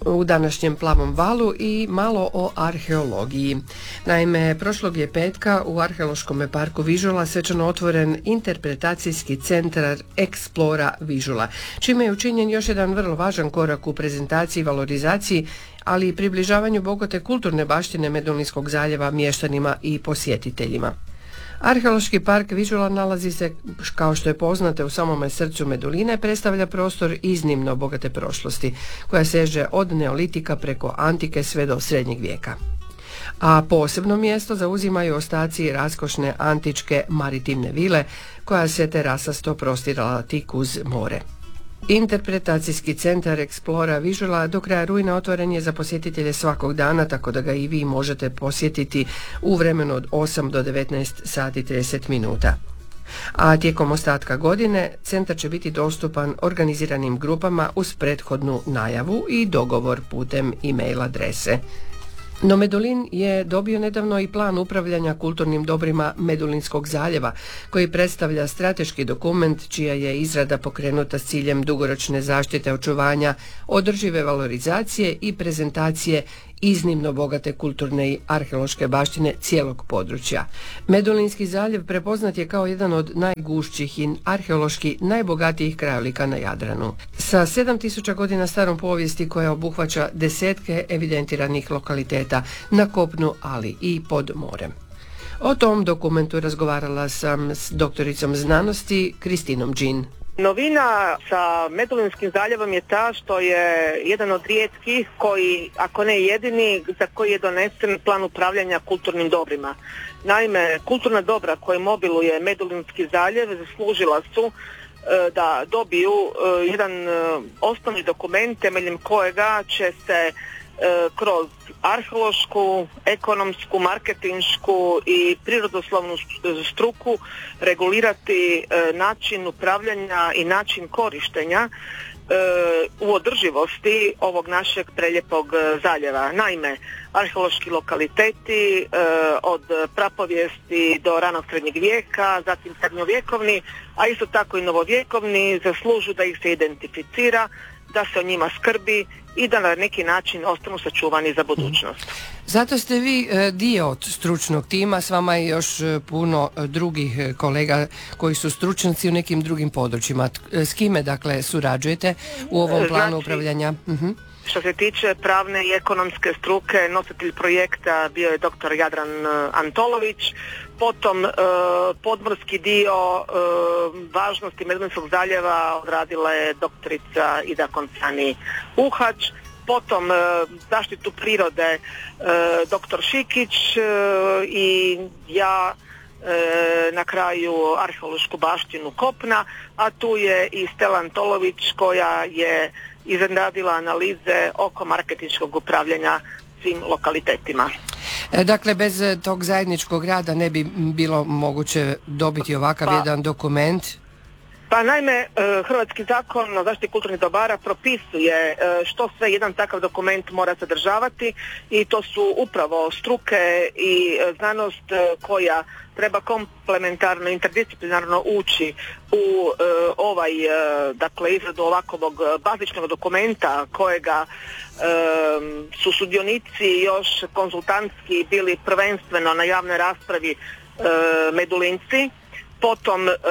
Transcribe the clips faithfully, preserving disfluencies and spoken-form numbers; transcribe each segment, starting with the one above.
u današnjem Plavom valu i malo o arheologiji. Naime, prošlog je petka u Arheološkom parku Vižula svečano otvoren interpretacijski centar Explora Vižula, čime je učinjen još jedan vrlo važan korak u prezentaciji i valorizaciji, ali i približavanju bogate kulturne baštine Medulinskog zaljeva mještanima i posjetiteljima. Arheološki park Vižula nalazi se, kao što je poznato, u samome srcu Meduline, predstavlja prostor iznimno bogate prošlosti, koja seže od neolitika preko antike sve do srednjeg vijeka. A posebno mjesto zauzimaju ostaci raskošne antičke maritimne vile, koja se terasasto prostirala tik uz more. Interpretacijski centar Explora Vižula do kraja rujna otvoren je za posjetitelje svakog dana, tako da ga i vi možete posjetiti u vremenu od osam do devetnaest sati trideset minuta. A tijekom ostatka godine centar će biti dostupan organiziranim grupama uz prethodnu najavu i dogovor putem e-mail adrese. No Medulin je dobio nedavno i plan upravljanja kulturnim dobrima Medulinskog zaljeva, koji predstavlja strateški dokument čija je izrada pokrenuta s ciljem dugoročne zaštite, očuvanja, održive valorizacije i prezentacije iznimno bogate kulturne i arheološke baštine cijelog područja. Medulinski zaljev prepoznat je kao jedan od najgušćih i arheološki najbogatijih krajolika na Jadranu. Sa sedam tisuća godina starom povijesti koja obuhvaća desetke evidentiranih lokaliteta na kopnu, ali i pod morem. O tom dokumentu razgovarala sam s doktoricom znanosti Kristinom Đin. Novina sa Medulinskim zaljevom je ta što je jedan od rijetkih koji, ako ne jedini, za koji je donesen plan upravljanja kulturnim dobrima. Naime, kulturna dobra koje mobiluje Medulinski zaljev zaslužila su e, da dobiju e, jedan e, osnovni dokument temeljem kojega će se kroz arheološku, ekonomsku, marketinšku i prirodoslovnu struku regulirati način upravljanja i način korištenja u održivosti ovog našeg prelijepog zaljeva. Naime, arheološki lokaliteti od prapovijesti do ranog srednjeg vijeka, zatim srednjovjekovni, a isto tako i novovjekovni, zaslužuju da ih se identificira, da se o njima skrbi i da na neki način ostanu sačuvani za budućnost. Zato ste vi dio od stručnog tima, s vama je još puno drugih kolega koji su stručnjaci u nekim drugim područjima. S kime, dakle, surađujete u ovom planu znači, upravljanja? Uh-huh. Što se tiče pravne i ekonomske struke, nositelj projekta bio je doktor Jadran Antolović, potom e, podmorski dio e, važnosti Medulinskog zaljeva odradila je doktorica Ida Koncani Uhać, potom e, zaštitu prirode e, doktor Šikić e, i ja e, na kraju arheološku baštinu kopna, a tu je i Stela Antolović koja je izradila analize oko marketinškog upravljanja svim lokalitetima. Dakle, bez tog zajedničkog rada ne bi bilo moguće dobiti ovakav pa, jedan dokument? Pa naime, Hrvatski zakon o zaštiti kulturnih dobara propisuje što sve jedan takav dokument mora sadržavati i to su upravo struke i znanost koja treba komplementarno, interdisciplinarno ući u uh, ovaj, uh, dakle, izradu ovakvog bazičnog dokumenta kojega uh, su sudionici još konzultantski bili prvenstveno na javnoj raspravi uh, Medulinci, potom uh,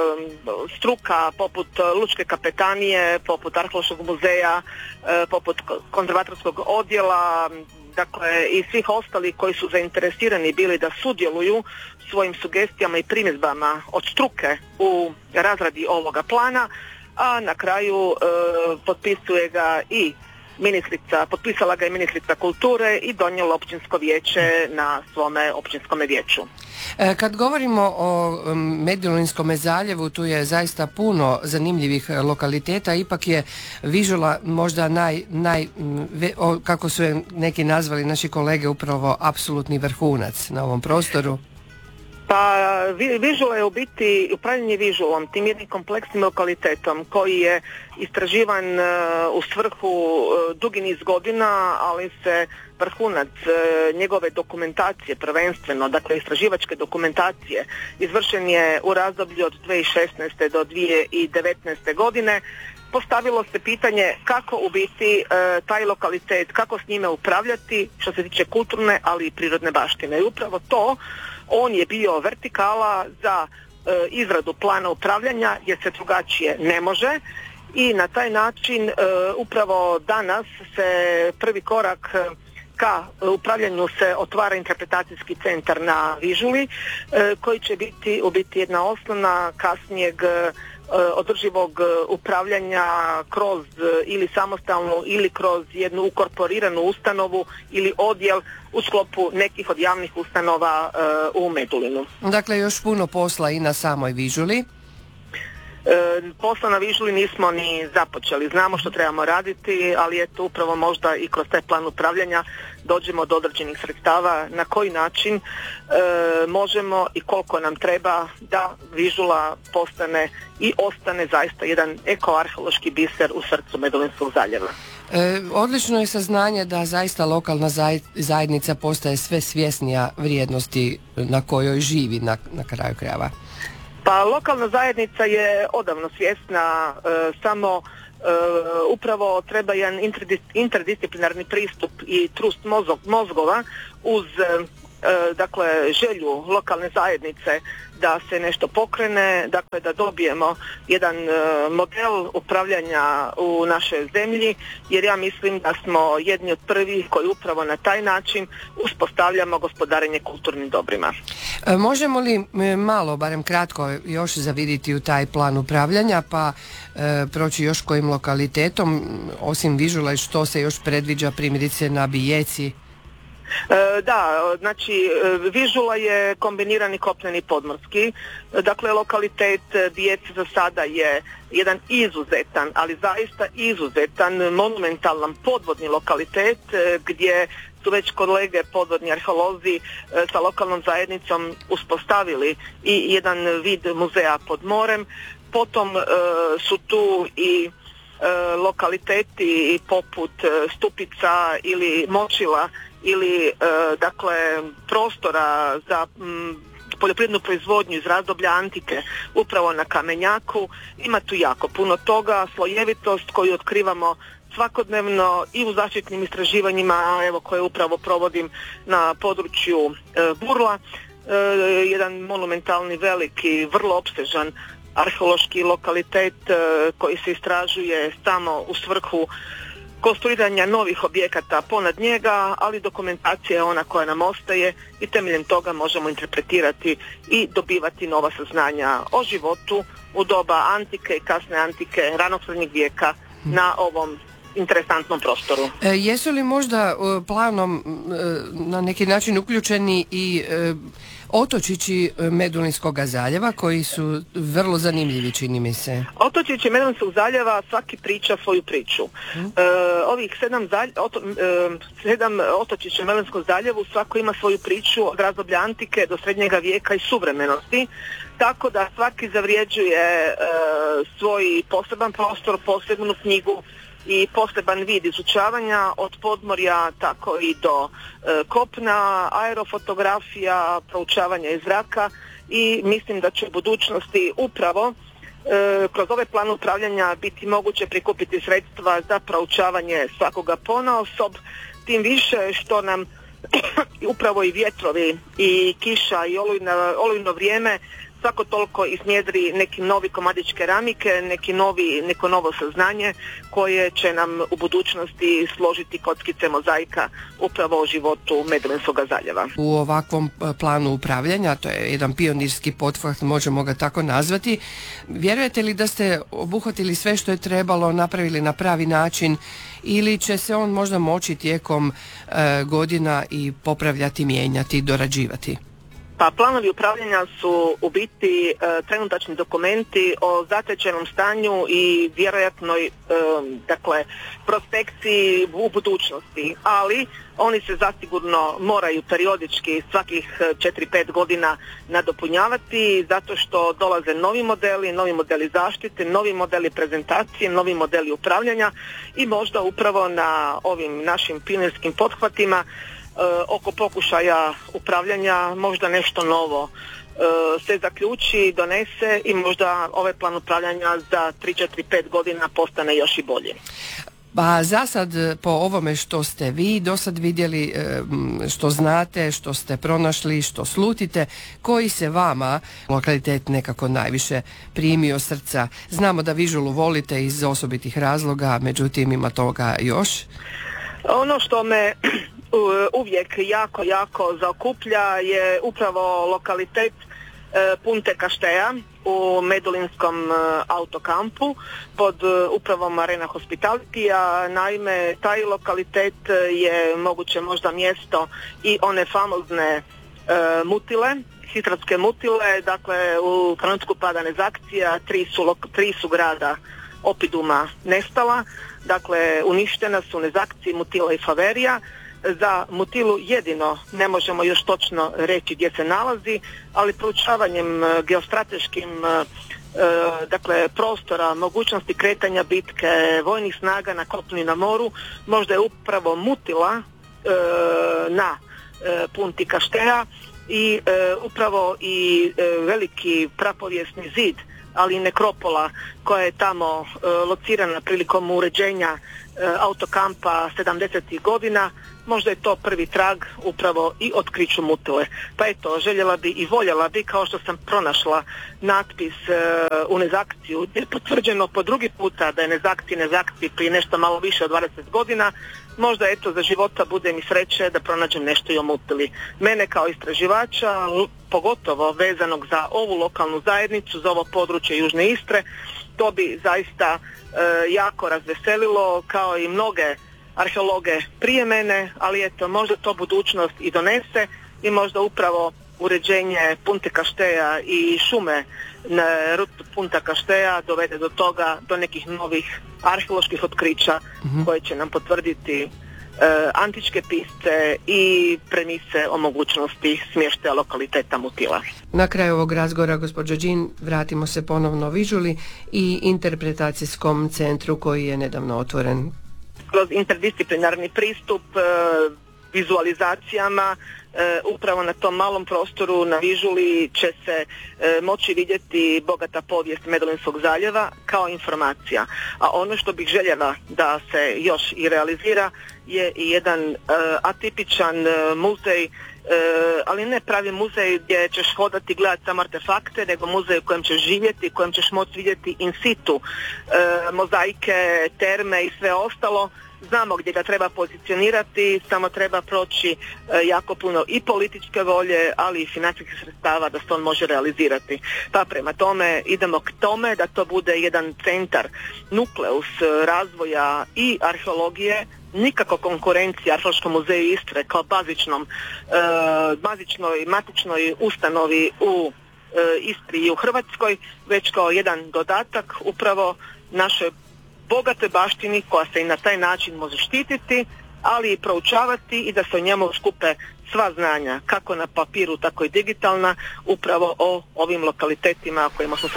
struka poput Lučke kapetanije, poput Arheološkog muzeja, uh, poput konzervatorskog odjela, dakle i svih ostalih koji su zainteresirani bili da sudjeluju svojim sugestijama i primjedbama od struke u razradi ovoga plana, a na kraju e, potpisuje ga i ministrica, potpisala ga je ministrica kulture i donijela općinsko vijeće na svome općinskome vijeću. Kad govorimo o Medulinskom zaljevu, tu je zaista puno zanimljivih lokaliteta, ipak je Vižula možda naj, naj kako su je neki nazvali naši kolege, upravo apsolutni vrhunac na ovom prostoru. Pa Vižula je u biti upravljanje Vižulom, tim jednim kompleksnim lokalitetom koji je istraživan uh, u svrhu uh, dugi niz godina, ali se vrhunac uh, njegove dokumentacije prvenstveno, dakle istraživačke dokumentacije, izvršen je u razdoblju od dvije tisuće šesnaeste do dvije tisuće devetnaeste godine postavilo se pitanje kako u biti e, taj lokalitet, kako s njime upravljati što se tiče kulturne, ali i prirodne baštine. I upravo to, on je bio vertikala za e, izradu plana upravljanja jer se drugačije ne može i na taj način e, upravo danas se prvi korak ka upravljanju se otvara interpretacijski centar na Vižuli e, koji će biti u biti jedna osnovna kasnijeg održivog upravljanja kroz ili samostalnu ili kroz jednu ukorporiranu ustanovu ili odjel u sklopu nekih od javnih ustanova uh, u Medulinu. Dakle, još puno posla i na samoj Vižuli. E, posla na Vižuli nismo ni započeli. Znamo što trebamo raditi, ali je to upravo možda i kroz taj plan upravljanja dođemo do određenih sredstava na koji način e, možemo i koliko nam treba da Vižula postane i ostane zaista jedan ekoarheološki biser u srcu Medulinskog zaljeva. E, odlično je saznanje da zaista lokalna zajednica postaje sve svjesnija vrijednosti na kojoj živi na, na kraju krajeva. Pa lokalna zajednica je odavno svjesna, e, samo e, upravo treba jedan interdisciplinarni pristup i trust mozog, mozgova uz e, dakle želju lokalne zajednice da se nešto pokrene, dakle da dobijemo jedan e, model upravljanja u našoj zemlji, jer ja mislim da smo jedni od prvih koji upravo na taj način uspostavljamo gospodarenje kulturnim dobrima. E, možemo li malo, barem kratko, još zaviditi u taj plan upravljanja, pa e, proći još kojim lokalitetom, osim Vižula, što se još predviđa primjerice na Bijeci? E, da, znači Vižula je kombinirani kopneni podmorski, dakle lokalitet Bijeci za sada je jedan izuzetan, ali zaista izuzetan, monumentalan podvodni lokalitet gdje su već kolege podvodni arheolozi sa lokalnom zajednicom uspostavili i jedan vid muzeja pod morem. Potom e, su tu i e, lokaliteti poput Stupica ili Močila ili e, dakle prostora za m, poljoprivrednu proizvodnju iz razdoblja antike upravo na Kamenjaku. Ima tu jako puno toga, slojevitost koju otkrivamo svakodnevno i u zaštitnim istraživanjima, evo koje upravo provodim na području e, Burla, e, jedan monumentalni, veliki, vrlo opsežan arheološki lokalitet e, koji se istražuje samo u svrhu konstruiranja novih objekata ponad njega, ali dokumentacija je ona koja nam ostaje i temeljem toga možemo interpretirati i dobivati nova saznanja o životu u doba antike i kasne antike, ranog srednjeg vijeka na ovom interesantnom prostoru. E, jesu li možda e, planom e, na neki način uključeni i e, otočići Medulinskog zaljeva koji su vrlo zanimljivi, čini mi se? Otočići Medulinskog zaljeva svaki priča svoju priču. Hmm. E, ovih sedam, zalj, oto, e, sedam otočića Medulinskog zaljevu svako ima svoju priču od razdoblja antike do srednjega vijeka i suvremenosti, tako da svaki zavrijeđuje e, svoj poseban prostor, posebnu knjigu i poseban vid izučavanja od podmorja tako i do e, kopna, aerofotografija, proučavanja iz zraka i mislim da će u budućnosti upravo e, kroz ovaj plan upravljanja biti moguće prikupiti sredstva za proučavanje svakoga ponaosob, tim više što nam upravo i vjetrovi i kiša i olujno, olujno vrijeme svako toliko iznjedri neki novi komadić keramike, neki novi, neko novo saznanje koje će nam u budućnosti složiti kockice mozaika upravo o životu Medulinskog zaljeva. U ovakvom planu upravljanja, to je jedan pionirski pothvat, možemo ga tako nazvati, vjerujete li da ste obuhvatili sve što je trebalo, napravili na pravi način ili će se on možda moći tijekom e, godina i popravljati, mijenjati, dorađivati? Pa planovi upravljanja su u biti e, trenutačni dokumenti o zatečenom stanju i vjerojatnoj e, dakle prospekciji u budućnosti, ali oni se zasigurno moraju periodički svakih četiri pet godina nadopunjavati zato što dolaze novi modeli, novi modeli zaštite, novi modeli prezentacije, novi modeli upravljanja i možda upravo na ovim našim pionierskim pothvatima oko pokušaja upravljanja možda nešto novo se zaključi, donese i možda ovaj plan upravljanja za tri, četiri, pet godina postane još i bolji. Pa za sad, po ovome što ste vi do sad vidjeli, što znate, što ste pronašli, što slutite, koji se vama lokalitet nekako najviše primio srca? Znamo da Vižulu volite iz osobitih razloga, međutim ima toga još? Ono što me uvijek jako, jako zaokuplja je upravo lokalitet Punte Kašteja u Medulinskom autokampu pod upravom Arena Hospitalitija. Naime, taj lokalitet je moguće možda mjesto i one famozne e, mutile, hitratske mutile, dakle u trenutku pada Nezakcija tri su, tri su grada Opiduma nestala, dakle uništena su Nezakcija, Mutila i Faverija. Za Mutilu jedino ne možemo još točno reći gdje se nalazi, ali proučavanjem geostrateškim dakle prostora, mogućnosti kretanja bitke, vojnih snaga na kopnu i na moru, možda je upravo Mutila na Punti Kašteja i upravo i veliki prapovijesni zid, ali i nekropola koja je tamo locirana prilikom uređenja autokampa sedamdesetih godina, možda je to prvi trag upravo i otkriću Mutile. Pa eto, željela bi i voljela bi, kao što sam pronašla natpis e, u Nezakciju, gdje je potvrđeno po drugi puta da je Nezakciji Nezakciji prije nešto malo više od dvadeset godina, možda eto za života bude mi sreće da pronađem nešto i o Mutili. Mene kao istraživača, pogotovo vezanog za ovu lokalnu zajednicu, za ovo područje Južne Istre, to bi zaista e, jako razveselilo, kao i mnoge arheologe prije mene, ali eto, možda to budućnost i donese i možda upravo uređenje Punte Kašteja i šume na rutu Punta Kašteja dovede do toga, do nekih novih arheoloških otkrića mm-hmm. koje će nam potvrditi e, antičke pisce i premise o mogućnosti smještaja lokaliteta Mutila. Na kraju ovog razgovora, gospođo Đin, vratimo se ponovno Vižuli i interpretacijskom centru koji je nedavno otvoren. Kroz interdisciplinarni pristup e, vizualizacijama e, upravo na tom malom prostoru na Vižuli će se e, moći vidjeti bogata povijest Medulinskog zaljeva kao informacija. A ono što bih željela da se još i realizira je i jedan e, atipičan e, muzej, E, ali ne pravi muzej gdje ćeš hodati i gledati samo artefakte, nego muzej u kojem ćeš živjeti, u kojem ćeš moći vidjeti in situ e, mozaike, terme i sve ostalo. Znamo gdje ga treba pozicionirati, samo treba proći e, jako puno i političke volje, ali i financijskih sredstava da se on može realizirati. Pa prema tome idemo k tome da to bude jedan centar, nukleus razvoja i arheologije, nikako konkurencija Arheološkom muzeju Istre kao bazičnom, e, bazičnoj matičnoj ustanovi u e, Istri i u Hrvatskoj, već kao jedan dodatak upravo našoj bogatoj baštini koja se i na taj način može štititi, ali i proučavati i da se o njemu skupe sva znanja, kako na papiru, tako i digitalna, upravo o ovim lokalitetima o kojima smo